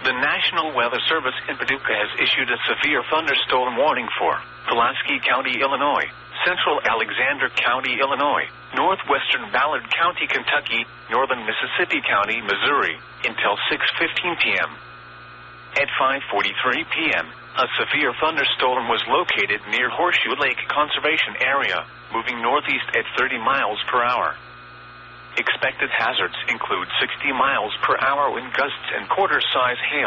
The National Weather Service in Paducah has issued a severe thunderstorm warning for Pulaski County, Illinois, Central Alexander County, Illinois, Northwestern Ballard County, Kentucky, Northern Mississippi County, Missouri, until 6:15 p.m. At 5:43 p.m., a severe thunderstorm was located near Horseshoe Lake Conservation Area, moving northeast at 30 miles per hour. Expected hazards include 60 miles per hour wind gusts and quarter-size hail.